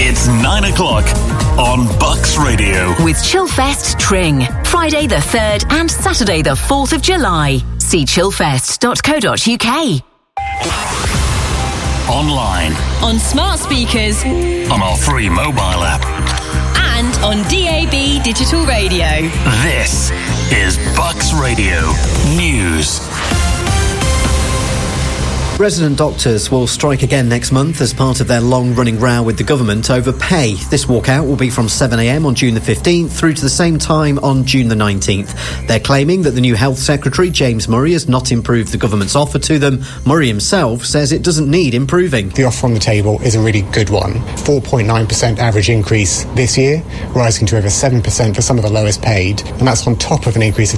It's 9 o'clock on Bucks Radio. With Chillfest Tring. Friday the 3rd and Saturday the 4th of July. See chillfest.co.uk. Online. On smart speakers. On our free mobile app. And on DAB digital radio. This is Bucks Radio News. Resident doctors will strike again next month as part of their long-running row with the government over pay. This walkout will be from 7 a.m. on June the 15th through to the same time on June the 19th. They're claiming that the new Health Secretary, James Murray, has not improved the government's offer to them. Murray himself says it doesn't need improving. The offer on the table is a really good one. 4.9% average increase this year, rising to over 7% for some of the lowest paid. And that's on top of an increase of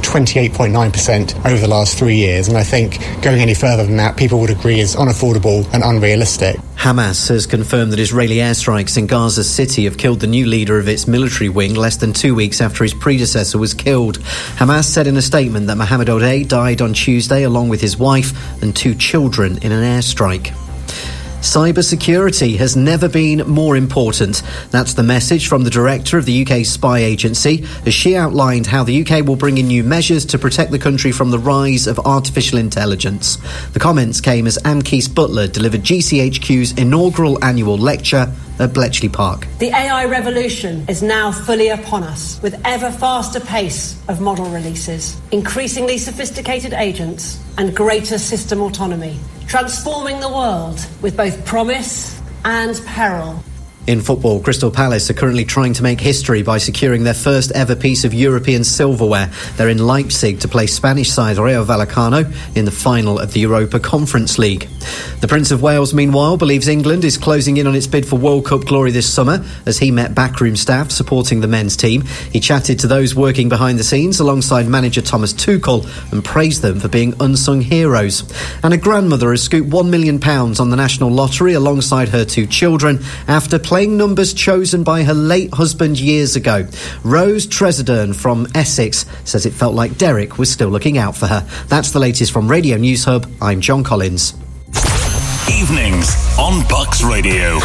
28.9% over the last 3 years. And I think going any further than that, people would agree is unaffordable and unrealistic. Hamas has confirmed that Israeli airstrikes in Gaza City have killed the new leader of its military wing less than 2 weeks after his predecessor was killed. Hamas said in a statement that Mohammed Odeh died on Tuesday along with his wife and 2 children in an airstrike. Cybersecurity has never been more important. That's the message from the director of the UK's spy agency as she outlined how the UK will bring in new measures to protect the country from the rise of artificial intelligence. The comments came as Anne Keyes-Butler delivered GCHQ's inaugural annual lecture at Bletchley Park. The AI revolution is now fully upon us, with ever faster pace of model releases, increasingly sophisticated agents and greater system autonomy, transforming the world with both promise and peril. In football, Crystal Palace are currently trying to make history by securing their first ever piece of European silverware. They're in Leipzig to play Spanish side Rayo Vallecano in the final of the Europa Conference League. The Prince of Wales, meanwhile, believes England is closing in on its bid for World Cup glory this summer as he met backroom staff supporting the men's team. He chatted to those working behind the scenes alongside manager Thomas Tuchel and praised them for being unsung heroes. And a grandmother has scooped £1 million on the National Lottery alongside her 2 children after playing numbers chosen by her late husband years ago. Rose Tresidern from Essex says it felt like Derek was still looking out for her. That's the latest from Radio News Hub. I'm John Collins. Evenings on Bucks Radio.